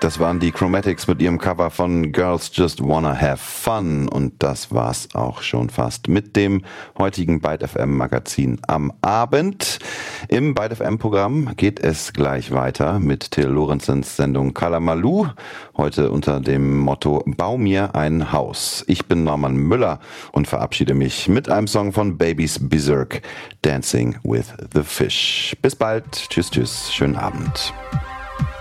Das waren die Chromatics mit ihrem Cover von Girls Just Wanna Have Fun. Und das war's auch schon fast mit dem heutigen Byte FM Magazin am Abend. Im Byte FM Programm geht es gleich weiter mit Till Lorenzens Sendung Kalamaloo. Heute unter dem Motto Bau mir ein Haus. Ich bin Norman Müller und verabschiede mich mit einem Song von Babies Berserk, Dancing with the Fish. Bis bald. Tschüss, tschüss. Schönen Abend.